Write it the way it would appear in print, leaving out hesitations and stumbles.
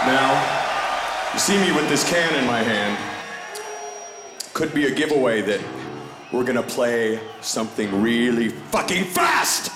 Now, you see me with this can in my hand. Could be a giveaway that we're gonna play something really fucking fast!